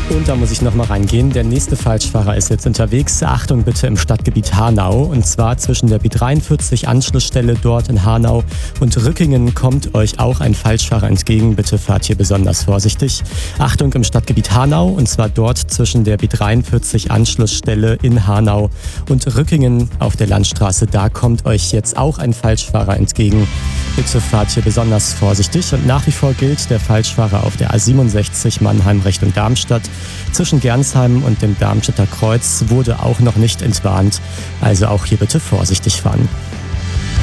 Und da muss ich nochmal reingehen. Der nächste Falschfahrer ist jetzt unterwegs. Achtung bitte im Stadtgebiet Hanau. Und zwar zwischen der B43 Anschlussstelle dort in Hanau und Rückingen kommt euch auch ein Falschfahrer entgegen. Bitte fahrt hier besonders vorsichtig. Achtung im Stadtgebiet Hanau. Und zwar dort zwischen der B43 Anschlussstelle in Hanau und Rückingen auf der Landstraße. Da kommt euch jetzt auch ein Falschfahrer entgegen. Bitte fahrt hier besonders vorsichtig. Und nach wie vor gilt der Falschfahrer auf der A67 Mannheim Richtung Darmstadt. Zwischen Gernsheim und dem Darmstädter Kreuz wurde auch noch nicht entwarnt, also auch hier bitte vorsichtig fahren.